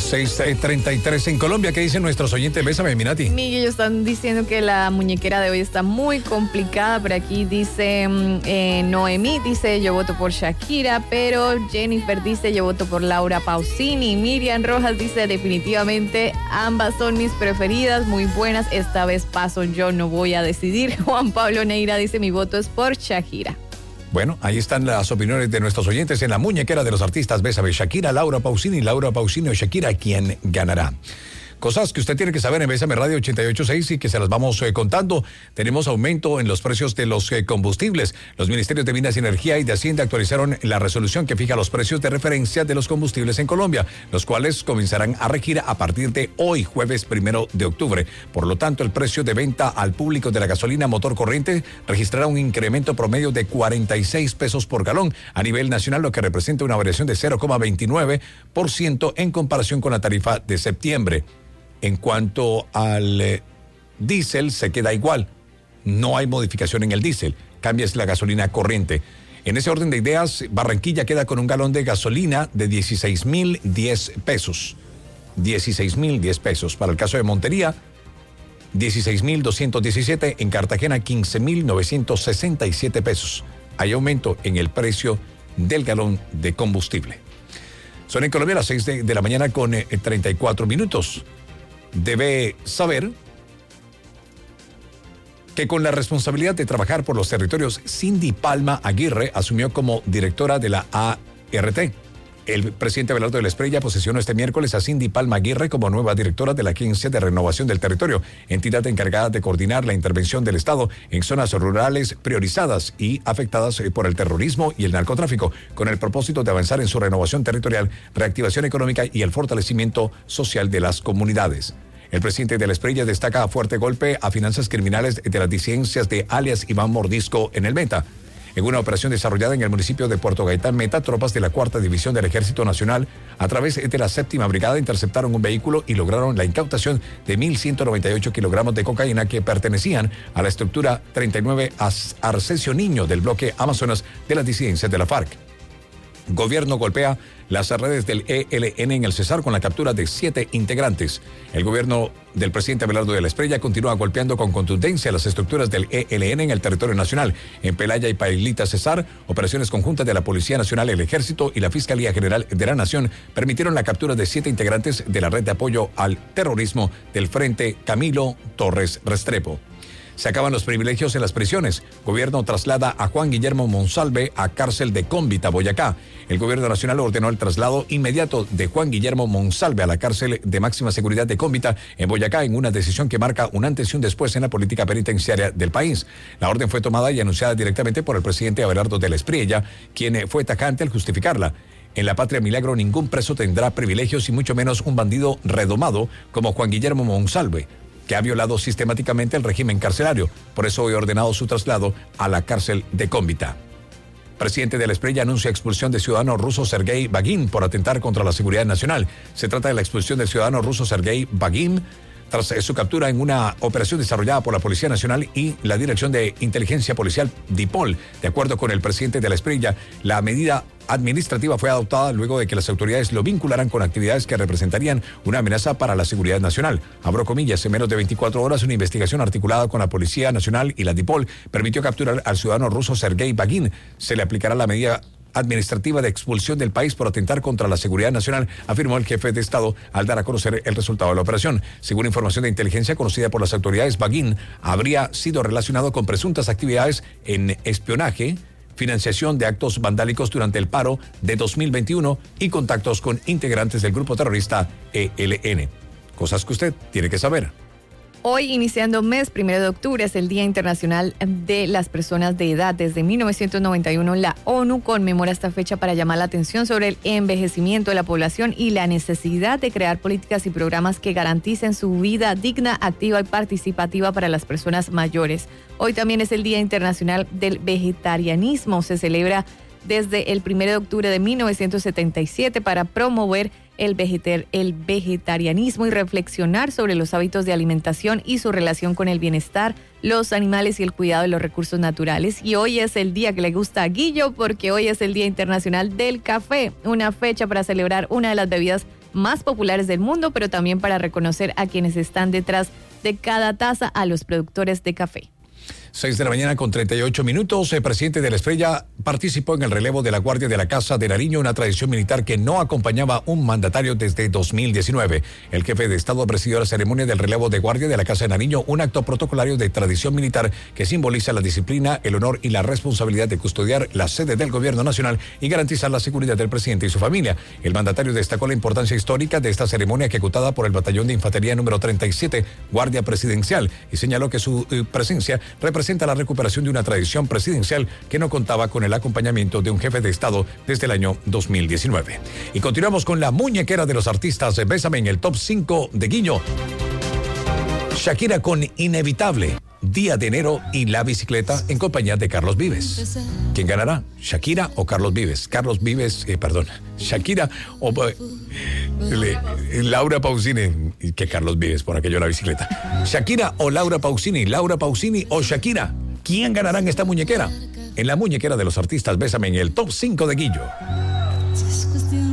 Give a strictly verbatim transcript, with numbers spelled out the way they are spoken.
seis treinta y tres en Colombia. ¿Qué dicen nuestros oyentes? Bésame, Minati. Miguel, ellos están diciendo que la muñequera de hoy está muy complicada. Por aquí dice eh, Noemí, dice yo voto por Shakira, pero Jennifer dice yo voto por Laura Pausini. Miriam Rojas dice definitivamente ambas son mis preferidas, muy buenas. Esta vez paso, yo no voy a decidir. Juan Pablo Neira dice mi voto es por Shakira. Bueno, ahí están las opiniones de nuestros oyentes en la muñequera de los artistas. Bésame, Shakira, Laura Pausini, Laura Pausini o Shakira, ¿quién ganará? Cosas que usted tiene que saber en Bésame Radio ochenta y ocho punto seis y que se las vamos eh, contando. Tenemos aumento en los precios de los eh, combustibles. Los ministerios de Minas y Energía y de Hacienda actualizaron la resolución que fija los precios de referencia de los combustibles en Colombia, los cuales comenzarán a regir a partir de hoy, jueves primero de octubre. Por lo tanto, el precio de venta al público de la gasolina motor corriente registrará un incremento promedio de cuarenta y seis pesos por galón a nivel nacional, lo que representa una variación de cero coma veintinueve por ciento en comparación con la tarifa de septiembre. En cuanto al eh, diésel, se queda igual. No hay modificación en el diésel. Cambia es la gasolina corriente. En ese orden de ideas, Barranquilla queda con un galón de gasolina de dieciséis mil diez pesos. dieciséis mil diez pesos. Para el caso de Montería, dieciséis mil doscientos diecisiete. En Cartagena, quince mil novecientos sesenta y siete pesos. Hay aumento en el precio del galón de combustible. Son en Colombia las seis de, de la mañana con eh, treinta y cuatro minutos. Debe saber que con la responsabilidad de trabajar por los territorios, Cindy Palma Aguirre asumió como directora de la A R T. El presidente Abelardo de la Espriella posesionó este miércoles a Cindy Palma Aguirre como nueva directora de la Agencia de Renovación del Territorio, entidad encargada de coordinar la intervención del Estado en zonas rurales priorizadas y afectadas por el terrorismo y el narcotráfico, con el propósito de avanzar en su renovación territorial, reactivación económica y el fortalecimiento social de las comunidades. El presidente de la Espriella destaca a fuerte golpe a finanzas criminales de las disidencias de alias Iván Mordisco en el Meta. En una operación desarrollada en el municipio de Puerto Gaitán Meta, tropas de la cuarta División del Ejército Nacional, a través de la séptima Brigada, interceptaron un vehículo y lograron la incautación de mil ciento noventa y ocho kilogramos de cocaína que pertenecían a la estructura treinta y nueve Arcesio Niño del bloque Amazonas de las disidencias de la FARC. Gobierno golpea las redes del E L N en el Cesar con la captura de siete integrantes. El gobierno del presidente Abelardo de la Espriella continúa golpeando con contundencia las estructuras del E L N en el territorio nacional. En Pelaya y Pailita Cesar, operaciones conjuntas de la Policía Nacional, el Ejército y la Fiscalía General de la Nación permitieron la captura de siete integrantes de la red de apoyo al terrorismo del Frente Camilo Torres Restrepo. Se acaban los privilegios en las prisiones. Gobierno traslada a Juan Guillermo Monsalve a cárcel de Cómbita, Boyacá. El gobierno nacional ordenó el traslado inmediato de Juan Guillermo Monsalve a la cárcel de máxima seguridad de Cómbita, en Boyacá, en una decisión que marca un antes y un después en la política penitenciaria del país. La orden fue tomada y anunciada directamente por el presidente Abelardo de la Espriella, quien fue tajante al justificarla. En la Patria Milagro ningún preso tendrá privilegios y mucho menos un bandido redomado como Juan Guillermo Monsalve, que ha violado sistemáticamente el régimen carcelario. Por eso hoy ha ordenado su traslado a la cárcel de Cómbita. Presidente de la Espriella anuncia expulsión de ciudadano ruso Sergei Bagin por atentar contra la seguridad nacional. Se trata de la expulsión del ciudadano ruso Sergei Bagin tras su captura en una operación desarrollada por la Policía Nacional y la Dirección de Inteligencia Policial DIPOL. De acuerdo con el presidente de la Espriella, la medida administrativa fue adoptada luego de que las autoridades lo vincularan con actividades que representarían una amenaza para la seguridad nacional. Abro comillas, en menos de veinticuatro horas, una investigación articulada con la Policía Nacional y la DIPOL permitió capturar al ciudadano ruso Sergei Bagin. Se le aplicará la medida administrativa de expulsión del país por atentar contra la seguridad nacional, afirmó el jefe de Estado al dar a conocer el resultado de la operación. Según información de inteligencia conocida por las autoridades, Bagin habría sido relacionado con presuntas actividades en espionaje, financiación de actos vandálicos durante el paro de dos mil veintiuno y contactos con integrantes del grupo terrorista E L N. Cosas que usted tiene que saber. Hoy, iniciando mes primero de octubre, es el Día Internacional de las Personas de Edad. Desde mil novecientos noventa y uno, la ONU conmemora esta fecha para llamar la atención sobre el envejecimiento de la población y la necesidad de crear políticas y programas que garanticen su vida digna, activa y participativa para las personas mayores. Hoy también es el Día Internacional del Vegetarianismo. Se celebra desde el primero de octubre de mil novecientos setenta y siete para promover el, vegetar, el vegetarianismo y reflexionar sobre los hábitos de alimentación y su relación con el bienestar, los animales y el cuidado de los recursos naturales. Y hoy es el día que le gusta a Guillo porque hoy es el Día Internacional del Café, una fecha para celebrar una de las bebidas más populares del mundo, pero también para reconocer a quienes están detrás de cada taza, a los productores de café. seis de la mañana con treinta y ocho minutos. El presidente de la Estrella participó en el relevo de la Guardia de la Casa de Nariño, una tradición militar que no acompañaba un mandatario desde dos mil diecinueve. El jefe de Estado presidió la ceremonia del relevo de Guardia de la Casa de Nariño, un acto protocolario de tradición militar que simboliza la disciplina, el honor y la responsabilidad de custodiar la sede del Gobierno Nacional y garantizar la seguridad del presidente y su familia. El mandatario destacó la importancia histórica de esta ceremonia ejecutada por el Batallón de Infantería número treinta y siete, Guardia Presidencial, y señaló que su eh, presencia representa la recuperación de una tradición presidencial que no contaba con el acompañamiento de un jefe de Estado desde el año dos mil diecinueve. Y continuamos con la muñequera de los artistas. Bésame en el top cinco de Guillo. Shakira con Inevitable, Día de Enero y La Bicicleta en compañía de Carlos Vives. ¿Quién ganará? ¿Shakira o Carlos Vives? Carlos Vives, eh, perdón, Shakira o eh, le, Laura Pausini, que Carlos Vives por aquello de la bicicleta. Shakira o Laura Pausini, Laura Pausini o Shakira. ¿Quién ganará en esta muñequera? En la muñequera de los artistas, Bésame en el top cinco de Guillo.